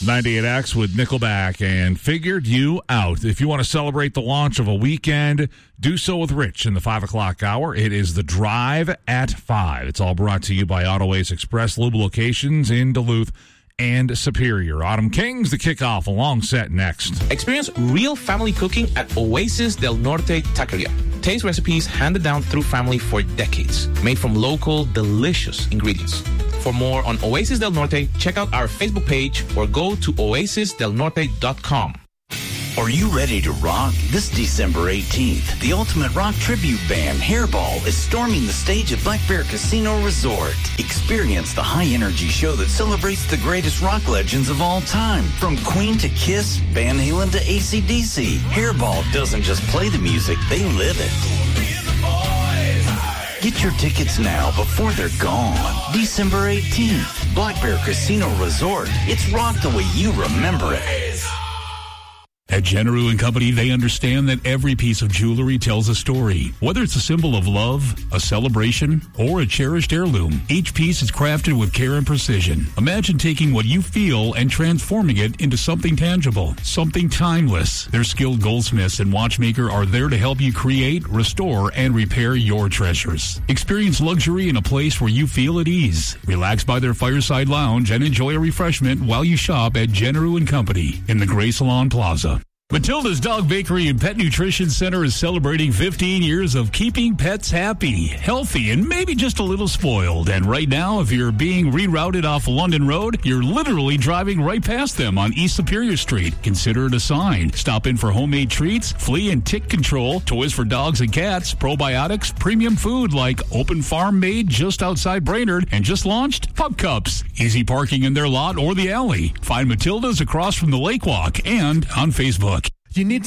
98X with Nickelback and Figured You Out. If you want to celebrate the launch of a weekend, do so with Rich in the 5 o'clock hour. It is the Drive at 5. It's all brought to you by Autoways Express Lube locations in Duluth and Superior. Autumn Kings, the kickoff, a long set next. Experience real family cooking at Oasis del Norte Taqueria. Taste recipes handed down through family for decades, made from local, delicious ingredients. For more on Oasis del Norte, check out our Facebook page or go to oasisdelnorte.com. Are you ready to rock? This December 18th, the ultimate rock tribute band, Hairball, is storming the stage at Black Bear Casino Resort. Experience the high-energy show that celebrates the greatest rock legends of all time. From Queen to Kiss, Van Halen to AC/DC, Hairball doesn't just play the music, they live it. Get your tickets now before they're gone. December 18th, Black Bear Casino Resort. It's rock the way you remember it. At Generou & Company, they understand that every piece of jewelry tells a story. Whether it's a symbol of love, a celebration, or a cherished heirloom, each piece is crafted with care and precision. Imagine taking what you feel and transforming it into something tangible, something timeless. Their skilled goldsmiths and watchmaker are there to help you create, restore, and repair your treasures. Experience luxury in a place where you feel at ease. Relax by their fireside lounge and enjoy a refreshment while you shop at Generou & Company in the Gray Salon Plaza. Matilda's Dog Bakery and Pet Nutrition Center is celebrating 15 years of keeping pets happy, healthy, and maybe just a little spoiled. And right now, if you're being rerouted off London Road, you're literally driving right past them on East Superior Street. Consider it a sign. Stop in for homemade treats, flea and tick control, toys for dogs and cats, probiotics, premium food like Open Farm made just outside Brainerd, and just launched Pup Cups. Easy parking in their lot or the alley. Find Matilda's across from the Lake Walk and on Facebook. You need